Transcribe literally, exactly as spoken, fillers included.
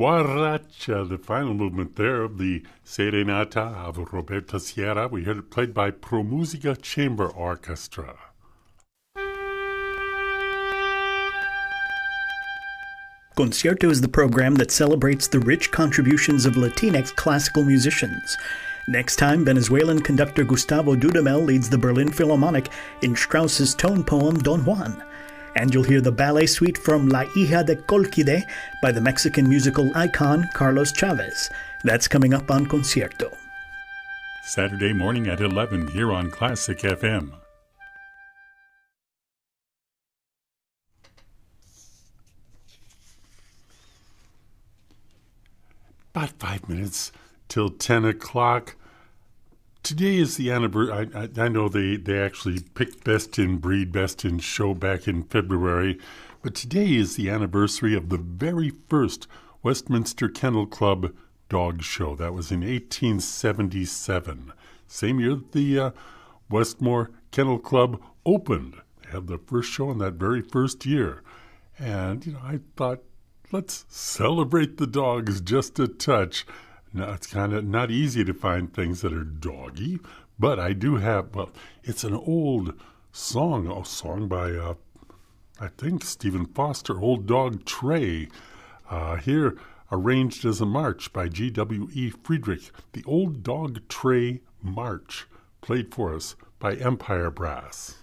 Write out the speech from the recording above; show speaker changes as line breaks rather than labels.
Guaracha, the final movement there of the Serenata of Roberto Sierra. We heard it played by Pro Musica Chamber Orchestra.
Concierto is the program that celebrates the rich contributions of Latinx classical musicians. Next time, Venezuelan conductor Gustavo Dudamel leads the Berlin Philharmonic in Strauss's tone poem Don Juan. And you'll hear the ballet suite from La Hija de Colquide by the Mexican musical icon Carlos Chavez. That's coming up on Concierto.
Saturday morning at eleven here on Classic F M. About five minutes till ten o'clock. Today is the anniversary. I, I, I know they, they actually picked Best in Breed, Best in Show back in February, but today is the anniversary of the very first Westminster Kennel Club dog show. That was in eighteen seventy-seven. Same year that the uh, Westmore Kennel Club opened. They had the first show in that very first year. And, you know, I thought, let's celebrate the dogs just a touch. Now, it's kind of not easy to find things that are doggy, but I do have, well, it's an old song, a song by, uh, I think, Stephen Foster, Old Dog Tray. Uh, here, arranged as a march by G W E Friedrich, the Old Dog Tray March, played for us by Empire Brass.